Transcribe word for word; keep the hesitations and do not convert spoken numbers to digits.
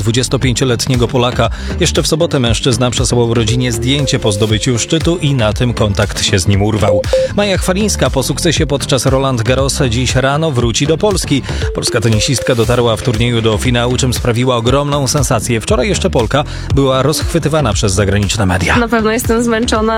dwudziestopięcioletniego Polaka. Jeszcze w sobotę mężczyzna przesyłał rodzinie zdjęcie po zdobyciu szczytu i na tym kontakt się z nim urwał. Maja Chwalińska po sukcesie podczas Roland Garros dziś rano wróci do Polski. Polska tenisistka dotarła w turnieju do finału, czym sprawiła ogromną sensację. Wczoraj jeszcze Polka była rozchwytywana przez zagraniczne media. Na pewno jestem zmęczona.